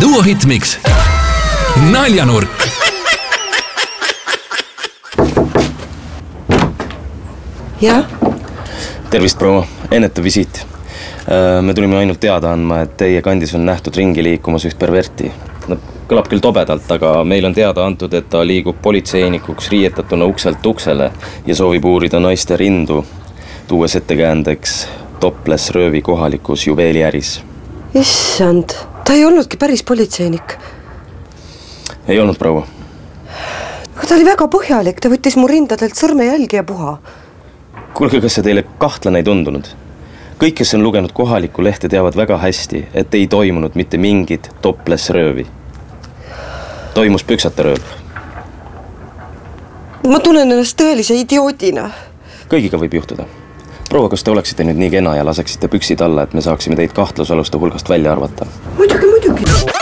Duo Hitmix Naljanurk. Jah? Tervist, proua. Ennetav visiit. Me tulime ainult teada andma, et teie kandis on nähtud ringi liikumas üht perverti. Kõlab küll tobedalt, aga meil on teada antud, et ta liigub politseinikuks riietatuna ukselt uksele ja soovib uurida naiste rindu, tuues ettekäändeks topless röövi kohalikus juveeliäris. Issand, ta ei olnudki päris politseinik. Ei olnud, proua. Aga ta oli väga põhjalik, ta võttis mu rindadelt sõrmejälgi ja puha. Kuulge, kas see teile kahtlane ei tundunud? Kõik, kes on lugenud kohalikku lehte, teavad väga hästi, et ei toimunud mitte mingit topless röövi. Toimus püksate rööv. Ma tunnen ennast tõelise idiootina. Kõigiga võib juhtuda. Proua, kas te oleksite nüüd nii kena ja laseksite püksid alla, et me saaksime teid kahtlusaluste hulgast välja arvata? Muidugi.